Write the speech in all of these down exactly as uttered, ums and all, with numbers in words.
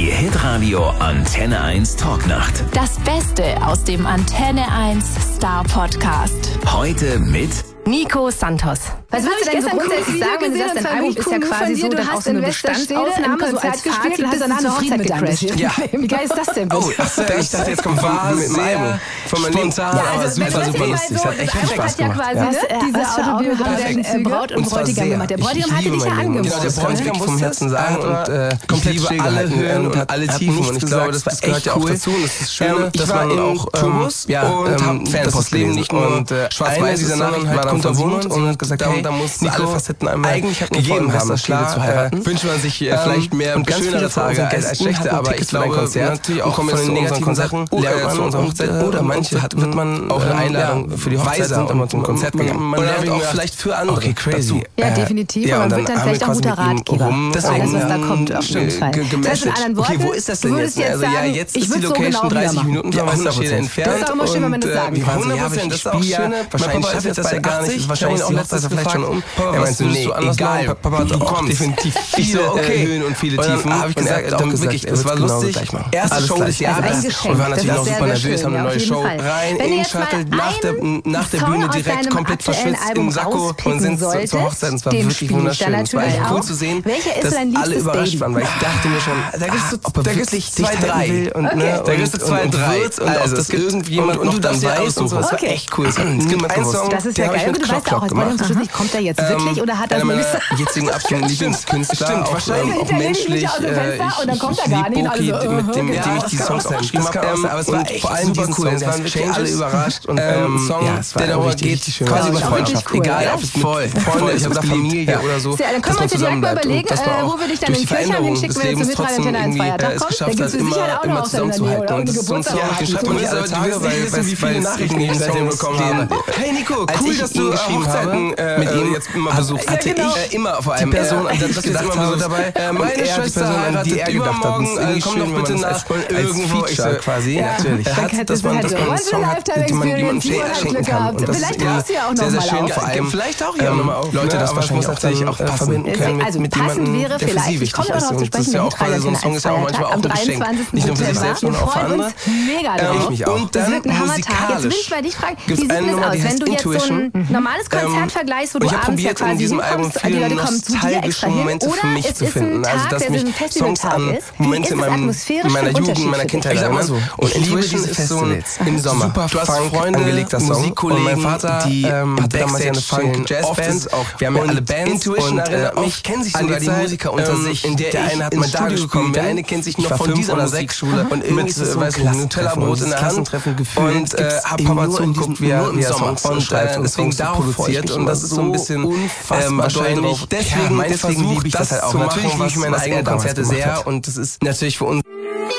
Hitradio Antenne eins Talknacht. Das Beste aus dem Antenne eins Star Podcast. Heute mit Nico Santos. Was würdest du denn so grundsätzlich sagen, wenn du sagst, dein Album ist ja quasi so dann auch so eine Bestandsaufnahme, so als Fazit, hast du dann eine Hochzeit gecrashed. Ja. Wie geil ist das denn bitte? Oh, das, ich dachte, jetzt kommt war mit dem Album. Von meinem Lebensjahr, ja, aber also, es war super lustig. Es hat echt viel Spaß gemacht. Ja, quasi, ja. Diese Autobiografie Braut und Bräutigam gemacht. Der Bräutigam hatte dich ja angemeldet. Genau, der Bräutigam vom Herzen sagen und äh, komplett liebe alle Höhen und alle Tiefen. Und ich glaube, das, das gehört ja auch dazu. Und das ist schön, dass man auch Turbus und hab Fanpost gelesen. Und Schwarz-Weiß dieser Nachricht war dann verwundert und hat gesagt, hey, da muss alle Facetten einmal eigentlich gegeben haben, klar zu heiraten. Wünscht man sich vielleicht mehr und schönere Tage als schlechte, aber ich glaube natürlich auch von den negativen Sachen lernt zu unserer Hochzeit oder manche hat wird man auch eine Einladung für die Hochzeit sind immer zum Konzert gegangen. Man lernt auch vielleicht für andere. Okay, crazy. Ja, definitiv. Und man wird dann vielleicht auch guter Ratgeber. Alles, was da kommt, auf jeden Fall. Das heißt, in anderen Worten, okay, wo ist das denn jetzt? Also ja, jetzt ist die Location dreißig Minuten von Maschine entfernt. Das ist auch immer schön, wenn man das sagen kann. hundert Prozent, das ist auch schön. Wahrscheinlich schafft ihr das ja gar nicht. Wahrscheinlich auch letztes vielleicht schon um. Er meinte, nee, egal. Papa, du kommst. Definitiv viele Höhen und viele Tiefen. Habe ich gesagt, dann wirklich, das war lustig. Erste Show des Jahres. Wir waren natürlich auch super nervös, haben eine neue Show rein, in Shuttle, nach der, nach der Bühne direkt komplett verschwitzt im Sakko und sind zur, zur Hochzeit. Es war wirklich wunderschön. Es war echt cool zu sehen, dass alle überrascht waren, weil ich dachte mir schon, da gibst du, da gibt's zwei, drei. Und, ne, da gibst du zwei, drei. Und also, das irgendjemand und, und du dann weiß und so. Das war echt cool. Es gibt einen Song, das ist ja geil. Du weißt auch, als Bräutigam zum Schluss nicht, kommt er jetzt wirklich oder hat er nur gesagt? Jetzigen absoluten Lieblingskünstler. Stimmt, wahrscheinlich auch menschlich. Und dann kommt er gar nicht. Mit dem ich die Songs geschrieben habe. Aber es war vor allem diesen Song, es waren wirklich alle überrascht. Und ein Song, der darüber geht, quasi über Freundschaft. Egal, ob es mit Freunde ist oder Familie oder so. Dann können wir uns direkt mal überlegen, wo wir dich dann in Kirchheim hinschicken, wenn du zum Hitradio Antenne eins Feiertag kommst. Da gibt es sicher auch noch aus deiner Nähe oder eine Geburtstag. Ja, schreibt man nicht alle Tage, weil wie viele Nachrichten ich seitdem bekommen habe. Hey Nico, cool, dass du Hochzeiten mit ihm jetzt immer besucht. Hatte ich immer vor allem. Die Person, an die ich gedacht habe, dabei. Meine Schwester heiratet übermorgen, komm doch bitte nach irgendwo. Quasi, natürlich. Hat, dass man, dass man einen Song hat, den man jemandem schenken kann. Und das vielleicht tauchst du ja auch noch sehr, sehr schön. Vor allem, vielleicht auch hier nochmal auf. Leute, das wahrscheinlich auch natürlich auch verbinden können also mit passend jemandem, wäre der für sie vielleicht, ich wichtig komme auch ist. noch zu Und das ist sprechen, ja auch mit gerade so ein Song ist ja auch manchmal auch ein Geschenk. Nicht nur für sich selbst, sondern auch für andere. Mega drauf. mich auch. Und dann musikalisch. Jetzt will ich mal dich fragen, wie sieht das aus, wenn du jetzt so ein normales Konzert vergleichst, wo du abends ja quasi hinkommst, die Leute kommen zu dir extra hin, oder es ist ein Tag, der so ein Festivaltag ist. Wie ist es atmosphärisch meiner für Jugend, meiner Kindheit. Ich sag mal so. Und ich liebe diese Festivals im Sommer. Super du hast Funk, Freunde, angelegter Song. Musikkollegen, und mein Vater, die ähm, hat damals ja eine Funk-Jazz-Band. Wir haben ja alle Bands. Intuition erinnert mich, kennen sich sogar die Musiker unter sich. In der eine hat mal da gespielt, der eine kennt sich noch von dieser Musikschule. Und irgendwie ist es so ein Nutella-Brot in der Hand. Und hab Papa zugeguckt, wie er Songs schreibt und deswegen darauf produziert. Und das ist so ein bisschen wahrscheinlich. Deswegen mein Versuch, das halt auch. Natürlich liebe ich meine eigenen Konzerte sehr. Und das ist natürlich für uns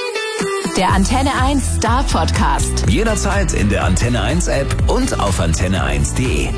der Antenne eins Star Podcast. Jederzeit in der Antenne eins App und auf antenne eins punkt de.